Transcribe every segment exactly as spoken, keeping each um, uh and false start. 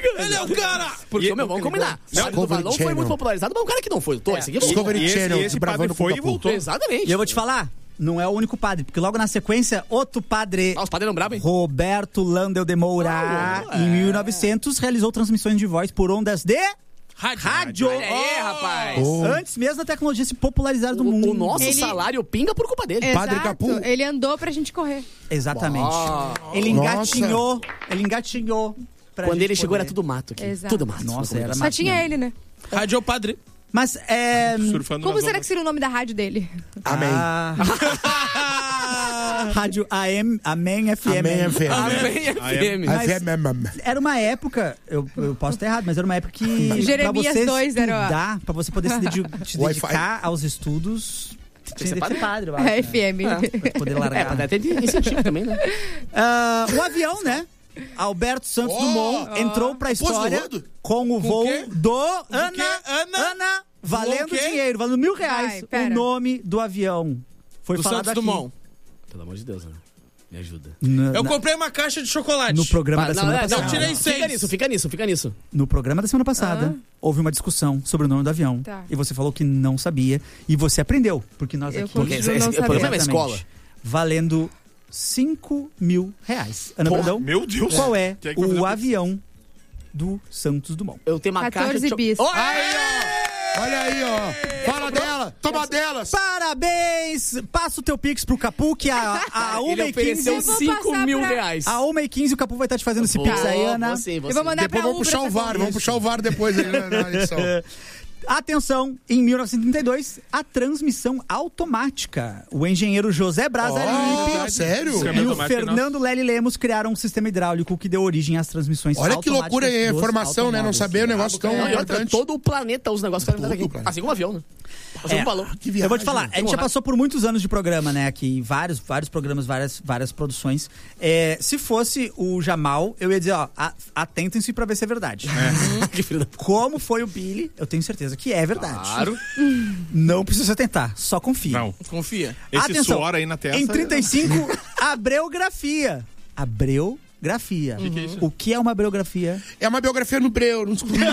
ligando. Ele é o cara! Porque, e, meu, vamos combinar. O do balão foi muito popularizado, mas o cara que não foi. Tô, é. Esse aqui foi. Discovery Channel, e esse padre foi e voltou. Exatamente. E eu vou te falar, não é o único padre, porque logo na sequência, outro padre... Ah, os padres eram bravos, hein? Roberto Landel de Moura, ah, é. em mil e novecentos, realizou transmissões de voz por ondas de... Rádio. Rádio. Olha aí, rapaz. Oh. Antes mesmo da tecnologia se popularizar do o, mundo. O nosso ele... salário pinga por culpa dele. Exato. Padre Capu. Ele andou pra gente correr. Exatamente. Oh. Ele engatinhou. Nossa. Ele engatinhou. Pra Quando ele chegou correr. Era tudo mato aqui. Exato. Tudo mato. Nossa, era Só mato tinha mesmo. ele, né? Rádio Padre. Mas é... Surfando Como nas será ondas. que seria o nome da rádio dele? Amém. Ah. Rádio A M, Amém F M. Amém F M. Amém F M. Mas F M. era uma época, eu, eu posso estar errado, mas era uma época que Jeremias pra você dois era- estudar, pra você poder se dedi- te dedicar aos estudos, tinha que ser padre, eu acho, É né? F M. Pra poder É, largar. pra ter incentivo também, né? Ah, o avião, né? Alberto Santos Oh, Dumont ah, entrou pra história voando? com o voo quê? do quê? Ana, Ana? Ana, valendo quê? dinheiro, valendo mil reais. Vai, pera. O nome do avião foi Do falado Santos aqui. Dumont. Pelo amor de Deus, né? Me ajuda. No, Eu na- comprei uma caixa de chocolate. no programa Ah, da não, semana não, passada. Eu tirei seis. Fica nisso, fica nisso, fica nisso. No programa da semana passada, houve uma discussão sobre o nome do avião. Tá. E você falou que não sabia. E você aprendeu. Porque nós Eu aqui... continuo esse- esse- não o programa sabendo. é na escola. Valendo cinco mil reais. Ana Porra, Brandão, Meu Deus. qual é Quem é que vai fazer o o- avião do Santos Dumont? Eu tenho uma caixa quatorze de... bis. Oh, Aí, ó. Olha aí, ó. Fala dela. Toma delas. Parabéns! Passa o teu pix pro Capu, que a, a Ele uma e ofereceu quinze... vou cinco passar mil pra- reais. A uma e quinze o Capu vai estar te fazendo esse Vou, pix aí, Ana. Você, você. Eu vou mandar Depois pra vamos puxar Ubra o essa V A R. Vamos conta. puxar o V A R depois ali na, na edição. Atenção, em mil novecentos e trinta e dois, a transmissão automática. O engenheiro José Brasalipe Oh, sério? Câmbio e o automático, Fernando Lely Lemos criaram um sistema hidráulico que deu origem às transmissões Olha que automáticas loucura aí, a dos informação, né? Não automóveis. saber o negócio tão Não, e outra, importante. todo o planeta usa negócio Todo aqui. o planeta. Assim como o avião, né? Assim É. como balão. Que viagem. Eu vou te falar, a gente já Honra. passou por muitos anos de programa, né, aqui, vários, vários programas, várias, várias produções. É, se fosse o Jamal, eu ia dizer, ó, a- atentem-se pra ver se é verdade. Que filho da... Como foi o Billy, eu tenho certeza que é verdade. Claro. Não precisa tentar, só confia. Não. Confia. Esse Atenção, suor aí na testa. Em trinta e cinco, abreografia. Abreografia. Que que é isso? O que é uma abreografia? É uma biografia no breu, no escuro.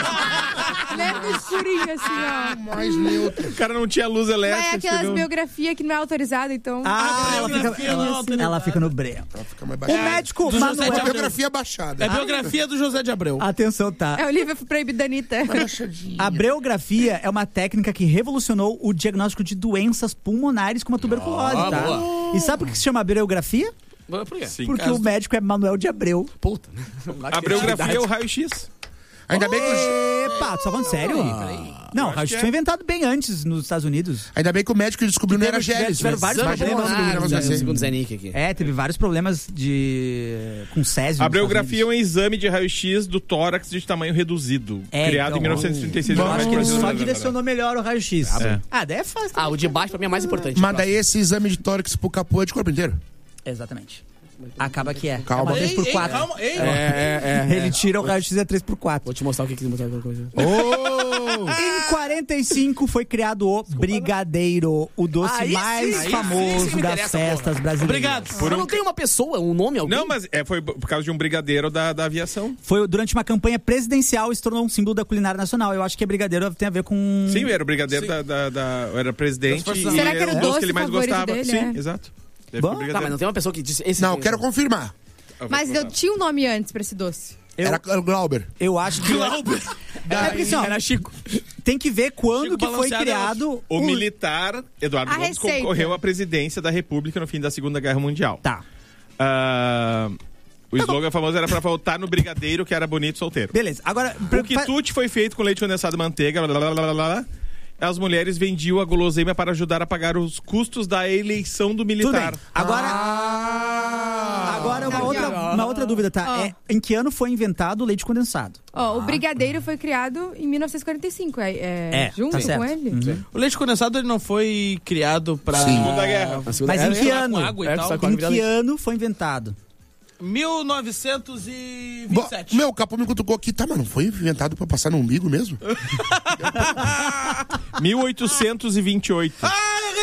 Lembra escurinho assim, ó. Mais neutro. O cara não tinha luz Não elétrica. é aquelas entendeu? biografias que não é autorizada, então. Ah, ela fica, biografia não é ela, autorizada. ela fica no breu. Ela fica mais O baixada. médico do José de É uma Manuel... biografia baixada. É a biografia do José de Abreu. Atenção, tá? É o livro proibido da Anitta. A abreografia é uma técnica que revolucionou o diagnóstico de doenças pulmonares como a tuberculose, Ah, tá? boa. E sabe por que se chama abreografia? Por quê? Sim. Porque caso o médico é Manuel de Abreu. Puta. A biografia é o raio-x. Ainda bem que o... Epa, tu tá falando sério? Não, o acho raio-x que foi é. inventado bem antes nos Estados Unidos. Ainda bem que o médico descobriu não era Tiveram- geles. tiveram vários Imagina problemas quando com- o negócio vai ser. Segundo Zé Nick aqui. É, teve vários problemas de com césio. A nos biografia é Estados um exame de raio-x do tórax de tamanho reduzido. É, criado então, em mil novecentos e trinta e seis. Unidos. Eu acho que ele Brasil, só né, né, né, direcionou melhor o raio-x. É. Ah, daí é fácil. Ah, o de baixo pra mim é mais importante. Mas daí esse exame de tórax pro capô é de corpo inteiro. Exatamente. Acaba que é. Calma. É uma três por Ei, ei, quatro. calma, ei. É, é, é. Ele tira o raio-x e é três por quatro. Vou te mostrar o que que ele botou aquela coisa. Oh! Em quarenta e cinco foi criado o Brigadeiro, o doce Aí sim, mais aí famoso sim, sim me das interessa, festas brasileiras. Obrigado. Por não tem uma pessoa, um nome, alguém? Não, mas é, foi por causa de um brigadeiro da, da aviação. Foi durante uma campanha presidencial e se tornou um símbolo da culinária nacional. Eu acho que brigadeiro tem a ver com... Sim, era o brigadeiro da, da, da- Era presidente Das e Forças Será que era o o doce doce que ele mais favorito gostava. dele, Sim, é? exato. Deve Bom, ser Tá, mas brigadeiro. não tem uma pessoa que disse... Esse Não, tem- quero confirmar. Mas eu tinha um nome antes pra esse doce. Eu, Era o Glauber. eu acho que... Glauber. É porque, assim, ó, Era Chico. tem que ver quando Chico que foi Balanceado é criado... O militar Eduardo A Gomes receita. concorreu à presidência da República no fim da Segunda Guerra Mundial. Tá. Ah, o slogan famoso era pra voltar no brigadeiro que era bonito e solteiro. Beleza. Agora... O quitute foi feito com leite condensado e manteiga, blá, blá, blá, blá, blá. As mulheres vendiam a guloseima para ajudar a pagar os custos da eleição do Tudo bem. militar. Agora... Ah! Agora, uma Aqui, outra, ó. uma outra dúvida, tá? Ó. É, em que ano foi inventado o leite condensado? Ó, o Brigadeiro foi criado em mil novecentos e quarenta e cinco. É, é, É, junto tá certo. com ele? O leite condensado ele não foi criado pra... Sim. Segunda Guerra. A segunda Mas era- em que Era ano? com água e É, tal. só com- Em que ano foi inventado? mil novecentos e Bo- vinte e sete. Meu, o capô me cutucou aqui. Tá, mas não foi inventado pra passar no umbigo mesmo? mil oitocentos e vinte e oito. Ah,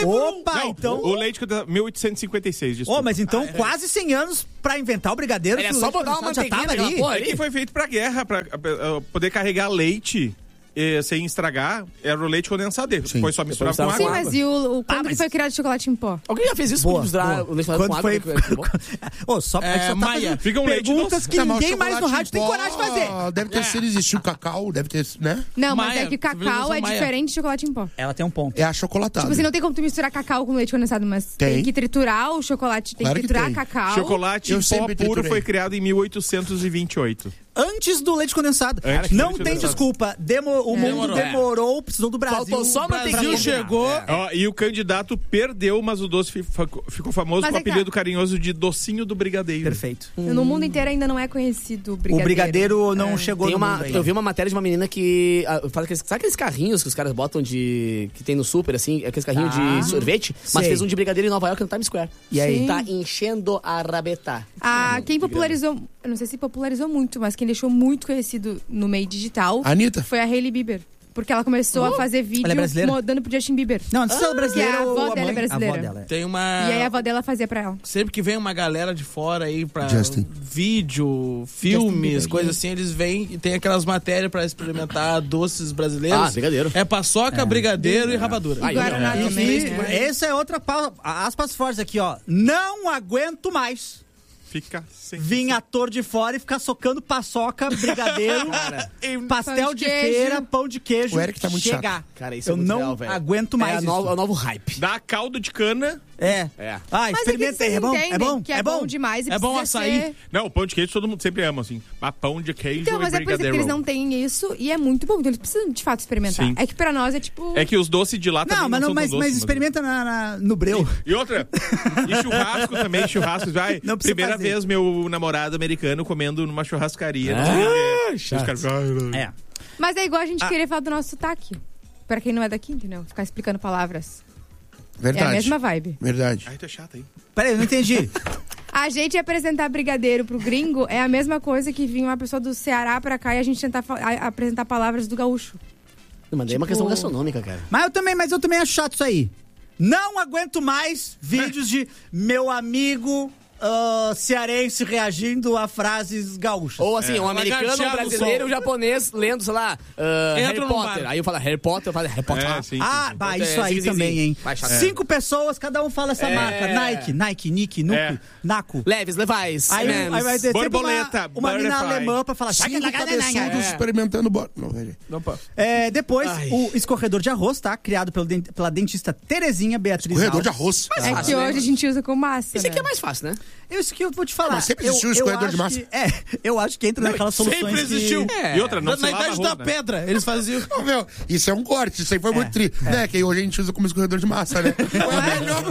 Opa, Não, então... O leite condensado, mil oitocentos e cinquenta e seis, desculpa. Ô, mas então quase cem anos pra inventar o brigadeiro. Era que o só leite botar uma condensado já manteiguinha tava naquela ali. porra É ali. que foi feito pra guerra, pra uh, poder carregar leite eh, sem estragar. Era o leite condensado. Depois só misturava com Depois Sim, água. mas e o, o- quando mas- que foi criado o chocolate em pó? Alguém já fez isso Boa, pra misturar boa. o leite Quando com água? foi... que- que- que- Ô, só, É, a gente só tá Maia, fazendo fica um leite perguntas doce. que Não, mas o ninguém mais no chocolate rádio em tem pó coragem de fazer. Deve ter sido existir o cacau, deve ter, né? Não, mas Maia, é que cacau civilização é Maia. diferente de chocolate em pó. Ela tem um ponto. É achocolatado. Tipo, você não tem como tu misturar cacau com leite condensado, mas tem, Tem. que triturar o chocolate, tem Claro que que triturar tem. cacau. Chocolate Eu em pó sempre puro triturei. foi criado em mil oitocentos e vinte e oito. Antes do leite condensado. Antes do Não leite tem condensado. desculpa. Demo- o mundo Demorou. demorou, precisou do Brasil. Faltou só O Brasil manteiguinha. chegou... Ó, e o candidato perdeu, mas o doce fi- fa- ficou famoso Mas com o é que- apelido carinhoso de docinho do brigadeiro. Perfeito. No mundo inteiro ainda não é conhecido o brigadeiro. O brigadeiro não É. chegou Tem no uma, mundo ainda. eu vi uma matéria de uma menina que ah, faz aqueles, sabe aqueles carrinhos que os caras botam de que tem no super assim, aqueles carrinhos Ah, de sorvete, mas sei. fez um de brigadeiro em Nova York no Times Square. E aí? Sim. Tá enchendo a rabetá. Ah, quem popularizou, eu não sei se popularizou muito, mas quem deixou muito conhecido no meio digital Anitta. foi a Hailey Bieber. Porque ela começou a fazer vídeo Ela é brasileira? mo- dando pro Justin Bieber. Não, antes de ser brasileira, que a avó ou a dela é mãe, brasileira. A avó dela é. Tem uma... E aí a avó dela fazia pra ela. Sempre que vem uma galera de fora aí pra Justin. vídeo, filmes, coisas assim, eles vêm e tem aquelas matérias pra experimentar doces brasileiros. Ah, brigadeiro. É paçoca, brigadeiro e rapadura. Aí, Guaraná ó. também, E né? essa é outra pa- aspas fortes aqui, ó. Não aguento mais Fica sem. vir ator de fora e ficar socando paçoca, brigadeiro, pastel Pão de, de queijo. feira, pão de queijo. O Eric tá muito chegar. Cara, isso é Eu muito não real, velho. aguento É, mais a isso. nova- é o novo hype. Dá caldo de cana. É. É. Ah, Mas é que experimenta aí, vocês é bom? entendem É bom? que é, bom demais e É bom precisa açaí? ser- Não, o pão de queijo todo mundo sempre ama, assim. Mas pão de queijo Então, mas e é por isso que brigadeiro. eles não têm isso e é muito bom. Então eles precisam de fato experimentar. Sim. É que pra nós é tipo. É que os doces de lá também Não, não, mas, não, são mas, tão mas doces. experimenta na, na- no breu. E outra, e churrasco também, churrasco, vai. Não precisa Primeira fazer. vez meu namorado americano comendo numa churrascaria. Ah, não sei, chato. os caras, "Ai, É. Mas é igual a Ah. gente querer falar do nosso sotaque. Pra quem não é daqui, entendeu? Ficar explicando palavras. Verdade. É a mesma vibe. Verdade. Ai, tu é chato aí. Peraí, eu não entendi. A gente apresentar brigadeiro pro gringo é a mesma coisa que vir uma pessoa do Ceará pra cá e a gente tentar fa- a- apresentar palavras do gaúcho. Mas daí é uma Tipo- questão gastronômica, cara. Mas eu também, mas eu também acho chato isso aí. Não aguento mais vídeos de meu amigo ah, cearense reagindo a frases gaúchas. Ou assim, um americano, um Lagarteado no brasileiro, sol. um japonês lendo, sei lá, ah, Entra Harry num Potter. bar. Aí eu falo Harry Potter, eu falo Harry Potter. É, sim, Ah, sim, bah, É, isso aí sim, sim, também, sim. hein? Vai, chato. Cinco pessoas, cada um fala essa É. marca. Nike, Nike, Nick, Nuke, É. Naco. Leves, Levais, Aí, Mans. aí vai ter sempre Borboleta, uma, uma mina butterfly. alemã pra falar... Cinco cabeçudos experimentando bota. Não, velho. Opa. É, depois, Ai. o escorredor de arroz, tá? Criado pelo, den- pela dentista Terezinha Beatriz Corredor de Alves. arroz. É que hoje a gente usa com massa. Isso aqui é né? mais fácil, né? Isso que eu vou te falar. Mas sempre Eu- existiu eu escorredor de acho massa. que- é, eu acho que entra naquelas soluções Sempre que- existiu. É. E outra, não Na, se na lava idade arroz, da né? pedra, eles faziam... Não, meu, isso é um corte, isso aí foi muito tri. Né? Que hoje a gente usa como escorredor de massa, né? Foi a melhor.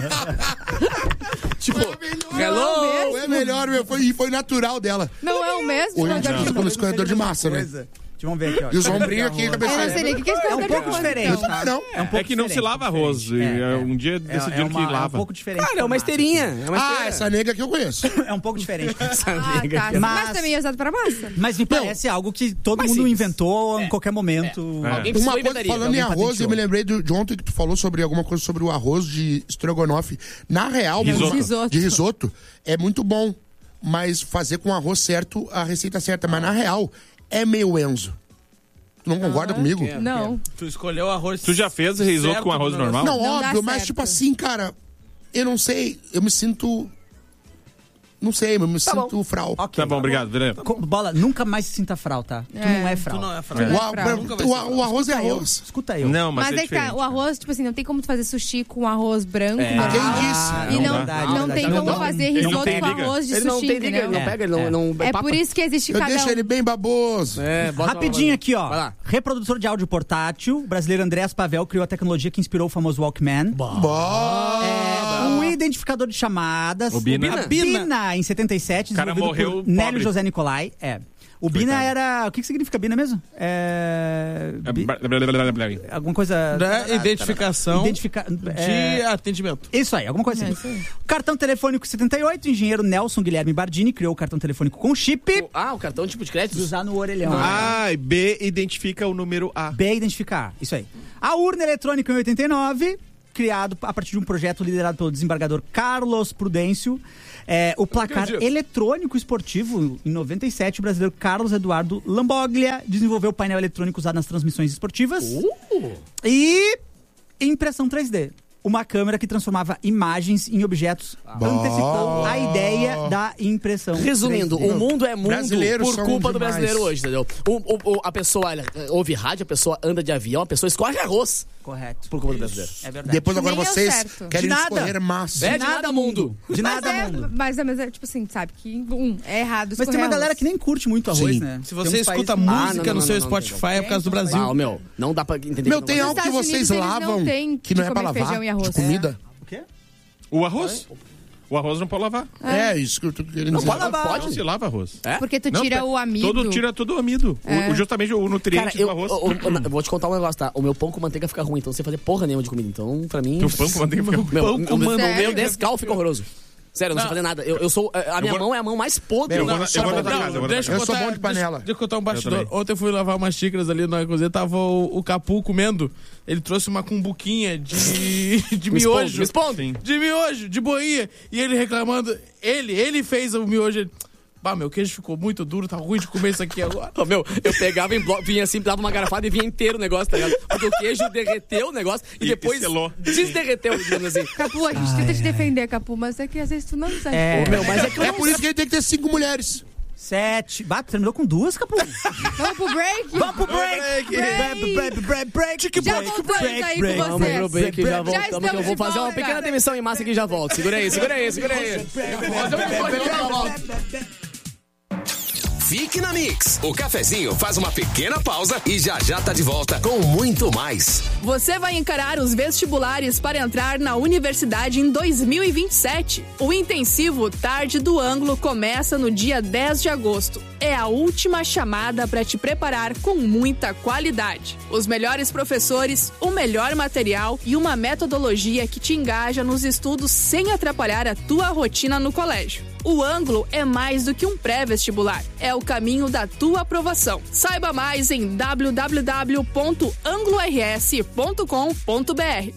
Tipo, Foi a hello! melhor, foi a melhor, meu. Foi, e foi natural dela. Não é o mesmo? Hoje a gente escorredor de usa como massa? escorredor de massa, né? Coisa. Vamos ver aqui, ó. E os ombrinhos aqui, Eu não sei cabeça. nem o que é É um escorredor de pouco arroz, diferente, então. tá? Não. É, um pouco É que não se diferente, lava arroz. e, diferente. é, Um dia decidiram uma- que lava. É um pouco diferente. Cara, é uma da massa, esteirinha. É uma Ah, esteira. essa nega que eu conheço. assim. É um pouco diferente. Ah, tá. Mas- Mas também é usado pra massa. Mas me parece algo que todo Mais mundo simples. inventou em qualquer momento. É. Alguém Uma precisou coisa, inventaria. falando em alguém arroz, patenteou. eu me lembrei de, de ontem que tu falou sobre alguma coisa sobre o arroz de estrogonofe. Na real, Risoto. Risoto. de risoto, é muito bom. Mas fazer com o arroz certo, a receita certa. Mas na real, é meio Enzo. Tu não concorda comigo? Não. Tu escolheu arroz... Tu já fez risoto certo com arroz do normal? Não, Não dá óbvio, mas certo. tipo assim, cara, eu não sei, eu me sinto. Não sei, eu me sinto frau. Ok. Tá bom, obrigado. Beleza. Co- Bola, nunca mais se sinta frau, tá? Tu É. não é frau. Tu não é O, fraco. Não é a- frau. Nunca vai o ser a- frau. o arroz é Escuta eu, arroz. escuta eu. Não, mas, Mas, é é que diferente. tá, o arroz, tipo assim, não tem como tu fazer sushi com arroz branco, normal. Quem disse? E Não não, dá. não, Verdade, tem não como dá. fazer Ele não risoto tem com liga. arroz de Ele não sushi, tem liga, ele entendeu? não pega, ele não... É. não É papa. por isso que existe Eu cada deixo um. ele bem baboso. É, bota Rapidinho uma- aqui, ó. Vai lá. Reprodutor de áudio portátil, o brasileiro Andreas Pavel criou a tecnologia que inspirou o famoso Walkman. Bom. É, um identificador de chamadas. O Bina. A Bina, em setenta e sete, O cara desenvolvido morreu por Nélio pobre. José Nicolai. É. O Bina Coitado. era... O que, que significa Bina mesmo? É... É bi- blá, blá, blá, blá, blá. Alguma coisa... Da identificação Identifica... de é, atendimento. Isso aí, alguma coisa É assim. isso aí. Cartão telefônico setenta e oito, o engenheiro Nelson Guilherme Bardini criou o cartão telefônico com chip Ah, o cartão tipo de de crédito? usar no orelhão. Ah, e B identifica o número A. B identificar, isso aí. A urna eletrônica em oitenta e nove, criado a partir de um projeto liderado pelo desembargador Carlos Prudêncio. É, o placar eletrônico esportivo, em noventa e sete, o brasileiro Carlos Eduardo Lamboglia desenvolveu o painel eletrônico usado nas transmissões esportivas. Uh. E impressão três D. Uma câmera que transformava imagens em objetos, ah. antecipando a ideia da impressão. Resumindo, três D. o mundo é mundo Brasileiros por culpa são do demais. brasileiro hoje, entendeu? O, o, o, a pessoa ela, ouve rádio, a pessoa anda de avião, a pessoa escorre arroz. Correto. Por culpa do brasileiro. É verdade. Depois agora Nem eu vocês certo. querem De nada. escorrer massa. É de nada, mundo. De nada, mas é, mundo. Mas, mas é tipo assim, sabe? Que, um, é errado Mas tem escorrer uma arroz. galera que nem curte muito arroz, Sim. né? Se você Tem uns escuta países- música Ah, não, não, no não, seu não, não, Spotify, não, é por causa do Brasil. Ah, meu, não dá pra entender. Meu, que tem não algo Nos que Estados vocês Unidos, eles lavam não têm que não de é pra comer lavar? feijão e arroz. De comida? O quê? O arroz? O arroz não pode lavar. É, isso que eu tô querendo Não dizer. pode lavar. Não se lava arroz. É? Porque tu Não, tira tá- o amido. Todo, tira todo o amido. É. O, justamente o nutriente Cara, eu, do arroz. eu, eu- eu vou te contar um negócio, tá? O meu pão com manteiga fica ruim, então não sei fazer porra nenhuma de comida. Então, pra mim... Teu pão com manteiga fica Meu, Pão o com meu, manteiga. o meu Nescau fica horroroso. Sério, eu não sei fazer nada. Eu, eu sou... A minha vou- mão é a mão mais podre. Meu, Não, eu vou- só eu vou pra- na tua não, casa, eu vou na Deixa Eu sou contar- bom de panela. Deixa, deixa eu contar um bastidor. também. Ontem eu fui lavar umas xícaras ali na cozinha, tava o, o Capu comendo. Ele trouxe uma cumbuquinha de, de Me expondo, miojo. me expondo. Sim. De miojo, de boinha. E ele reclamando. Ele, ele fez o miojo. Ele, bah, meu queijo ficou muito duro, tá ruim de comer isso aqui agora. Ô, meu, eu pegava em bloco, vinha assim, dava uma garrafada e vinha inteiro o negócio, tá ligado? Porque o queijo derreteu o negócio e, E- depois e selou. desderreteu, digamos assim. Capu, a gente tenta te defender, Capu, mas é que às vezes tu não sabe. É. Ô, meu, mas é que eu É não por isso que ele tem que ter cinco mulheres. Sete. Bah, tu terminou com duas, Capu? Vamos pro break? Vamos pro break! Break. Break, break, break, Já voltamos aí com Vamos vocês. pro break, já Já voltamos, que eu estamos vou de fazer uma volta. pequena demissão em massa aqui e já volto. Segura aí, segura aí, segura aí. Fique na Mix. O cafezinho faz uma pequena pausa e já já tá de volta com muito mais. Você vai encarar os vestibulares para entrar na universidade em dois mil e vinte e sete. O intensivo Tarde do Ângulo começa no dia dez de agosto. É a última chamada para te preparar com muita qualidade. Os melhores professores, o melhor material e uma metodologia que te engaja nos estudos sem atrapalhar a tua rotina no colégio. O Ângulo é mais do que um pré-vestibular. É o caminho da tua aprovação. Saiba mais em w w w ponto anglo r s ponto com ponto b r.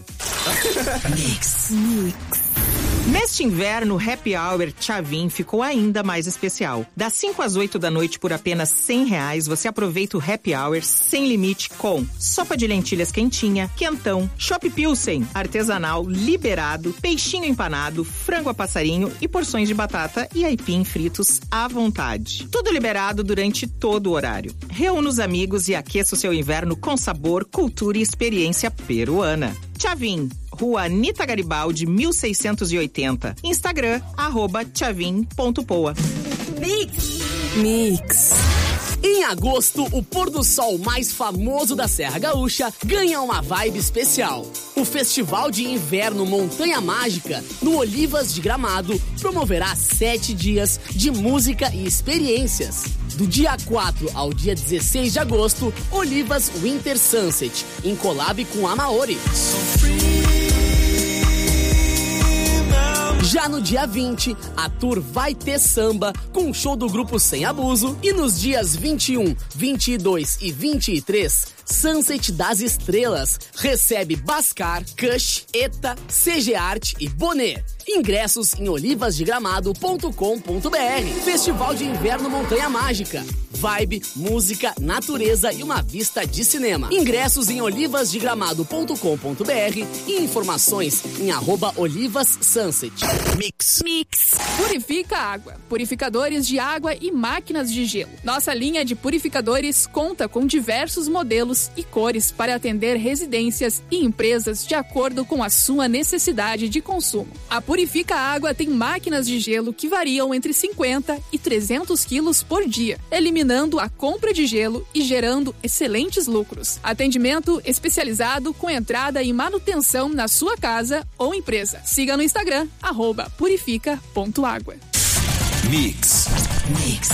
Neste inverno, o Happy Hour Tchavin ficou ainda mais especial. Das cinco às oito da noite, por apenas cem reais, você aproveita o Happy Hour sem limite com sopa de lentilhas quentinha, quentão, chopp pilsen, artesanal, liberado, peixinho empanado, frango a passarinho e porções de batata e aipim fritos à vontade. Tudo liberado durante todo o horário. Reúna os amigos e aqueça o seu inverno com sabor, cultura e experiência peruana. Tchavin, Rua Anita Garibaldi, mil seiscentos e oitenta. Instagram, arroba tchavin ponto poa. Mix. Em agosto, o pôr do sol mais famoso da Serra Gaúcha ganha uma vibe especial. O Festival de Inverno Montanha Mágica, no Olivas de Gramado, promoverá sete dias de música e experiências. Do dia quatro ao dia dezesseis de agosto, Olivas Winter Sunset, em collab com a Maori. Já no dia vinte, a tour vai ter samba com o show do grupo Sem Abuso. E nos dias vinte e um, vinte e dois e vinte e três, Sunset das Estrelas recebe Bascar, Kush, Eta, C G Art e Bonet. Ingressos em olivas de gramado ponto com ponto b r. Festival de Inverno Montanha Mágica. Vibe, música, natureza e uma vista de cinema. Ingressos em olivas de gramado ponto com ponto b r e informações em arroba Olivas Sunset. Mix. Mix. Purifica Água. Purificadores de água e máquinas de gelo. Nossa linha de purificadores conta com diversos modelos e cores para atender residências e empresas de acordo com a sua necessidade de consumo. A Purifica Água tem máquinas de gelo que variam entre cinquenta e trezentos quilos por dia, eliminando a compra de gelo e gerando excelentes lucros. Atendimento especializado com entrada e manutenção na sua casa ou empresa. Siga no Instagram, arroba purifica ponto água. Mix. Mix.